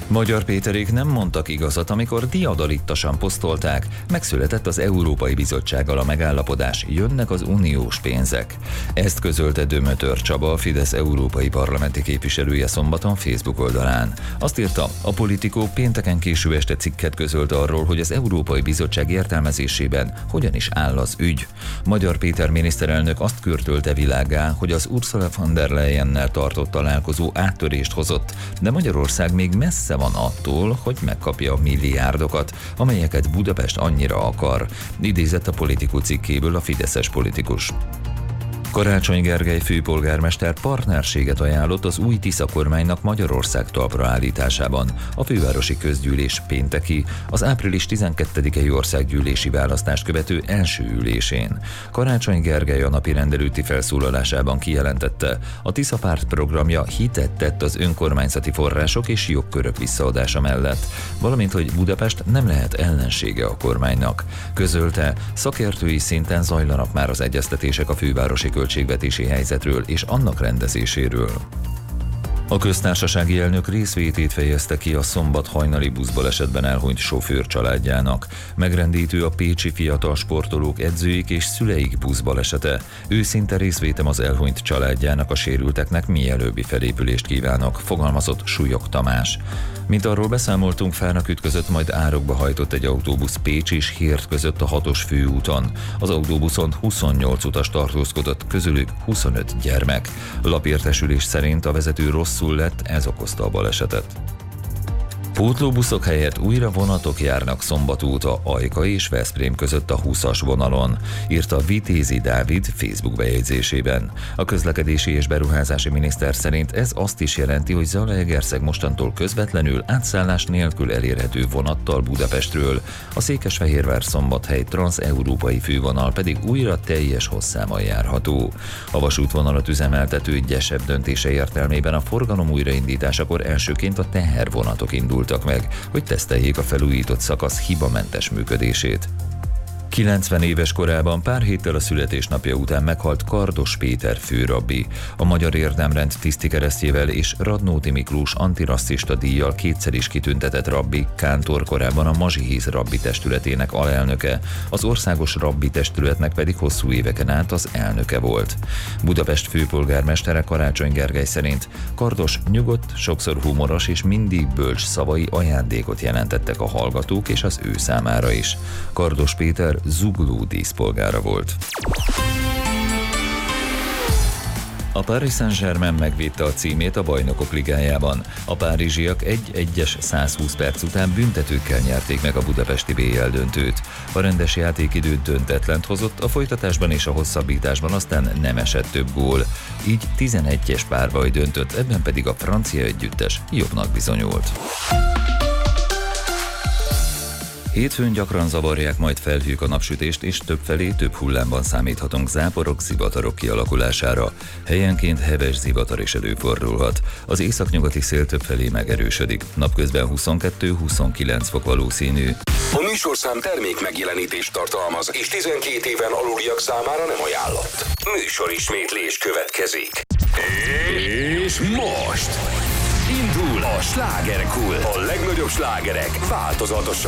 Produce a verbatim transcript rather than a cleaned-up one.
Magyar Péterék nem mondtak igazat, amikor diadalittasan posztolták, megszületett az Európai Bizottsággal a megállapodás, jönnek az uniós pénzek. Ezt közölte Dömötör Csaba, a Fidesz európai parlamenti képviselője szombaton Facebook oldalán. Azt írta, a Politikó pénteken késő este cikket közölt arról, hogy az Európai Bizottság értelmezésében hogyan is áll az ügy. Magyar Péter miniszterelnök azt körtölte világgá, hogy az Ursula von der Leyennel tartott találkozó áttörést hozott, de Magyarország még messze van attól, hogy megkapja a milliárdokat, amelyeket Budapest annyira akar. Idézett a Politikó cikkéből a fideszes politikus. Karácsony Gergely főpolgármester partnerséget ajánlott az új Tisza kormánynak Magyarország talpra állításában. A fővárosi közgyűlés pénteki, az április tizenkettedikei országgyűlési választást követő első ülésén. Karácsony Gergely a napi rendelőti felszólalásában kijelentette, a Tisza párt programja hitet tett az önkormányzati források és jogkörök visszaadása mellett, valamint hogy Budapest nem lehet ellensége a kormánynak. Közölte, szakértői szinten zajlanak már az egyeztetések a fővárosi költségvetési helyzetről és annak rendezéséről. A köztársasági elnök részvétét fejezte ki a szombat hajnali buszbalesetben elhunyt sofőr családjának. Megrendítő a pécsi fiatal sportolók, edzőik és szüleik buszbalesete. Őszinte részvétem az elhunyt családjának, a sérülteknek mielőbbi felépülést kívánok, fogalmazott Súlyog Tamás. Mint arról beszámoltunk, fának ütközött, majd árokba hajtott egy autóbusz Pécs és Hird között a hatos főúton. Az autóbuszon huszonnyolc utas tartózkodott, közülük huszonöt gyermek. Lapértesülés szerint a vezető rosszul lett, ez okozta a balesetet. Pótlóbuszok helyett újra vonatok járnak szombat óta Ajka és Veszprém között a húszas vonalon, írta Vitézi Dávid Facebook bejegyzésében. A közlekedési és beruházási miniszter szerint ez azt is jelenti, hogy Zalaegerszeg mostantól közvetlenül átszállás nélkül elérhető vonattal Budapestről, a Székesfehérvár-Szombathely transz-európai fővonal pedig újra teljes hosszával járható. A vasútvonalat üzemeltető Gyesebb döntése értelmében a forgalom újraindításakor elsőként a tehervonatok indultak meg, hogy teszteljék a felújított szakasz hibamentes működését. kilencven éves korában, pár héttel a születésnapja után meghalt Kardos Péter főrabbi. A Magyar Érdemrend tisztikeresztjével és Radnóti Miklós antirasszista díjjal kétszer is kitüntetett rabbi, kántor, korábban a Mazsihéz rabbi testületének alelnöke, az országos rabbi testületnek pedig hosszú éveken át az elnöke volt. Budapest főpolgármestere Karácsony Gergely szerint Kardos nyugodt, sokszor humoros és mindig bölcs szavai ajándékot jelentettek a hallgatók és az ő számára is. Kardos Péter zugló díszpolgára volt. A Paris Saint-Germain megvédte a címét a Bajnokok Ligájában. A párizsiak egy-egyes százhúsz perc után büntetőkkel nyerték meg a budapesti bé el döntőt. A rendes játékidő döntetlent hozott, a folytatásban és a hosszabbításban aztán nem esett több gól. Így tizenegyes párbaj döntött, ebben pedig a francia együttes jobbnak bizonyult. Hétfőn gyakran zavarják majd felhők a napsütést, és többfelé több hullámban számíthatunk záporok, zivatarok kialakulására. Helyenként heves zivatar is előfordulhat. Az északnyugati szél többfelé megerősödik. Napközben huszonkettő-huszonkilenc fok valószínű. A műsorszám termék megjelenítést tartalmaz, és tizenkét éven aluliak számára nem ajánlott. Műsorismétlés következik. És most indul a slágerkult. A legnagyobb slágerek változatosan